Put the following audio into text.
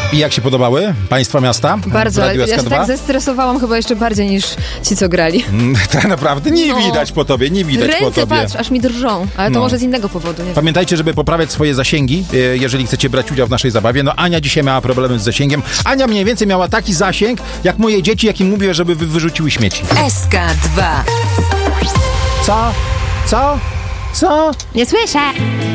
I jak się podobały państwa miasta? Bardzo, ale ja się SK2? tak zestresowałam chyba jeszcze bardziej niż ci, co grali. Tak naprawdę nie widać po tobie, nie widać po Ręce, tobie. patrz, aż mi drżą, ale to może z innego powodu, nie wiem. Pamiętajcie, żeby poprawiać swoje zasięgi, jeżeli chcecie brać udział w naszej zabawie. No Ania dzisiaj miała problemy z zasięgiem. Ania mniej więcej miała taki zasięg, jak moje dzieci, jak im mówię, żeby wyrzuciły śmieci. SK2. Co? Co? Co? Nie słyszę!